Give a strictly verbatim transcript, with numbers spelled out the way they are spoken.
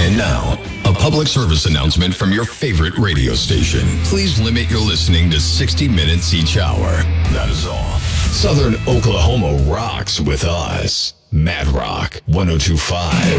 And now, a public service announcement from your favorite radio station. Please limit your listening to sixty minutes each hour. That is all. Southern Oklahoma rocks with us. Mad Rock one oh two point five.